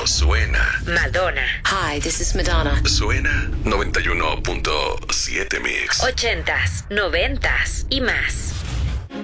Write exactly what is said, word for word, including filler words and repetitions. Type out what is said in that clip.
pero suena. Madonna. Hi, this is Madonna. Suena noventa y uno punto siete Mix. Ochentas, noventas y más.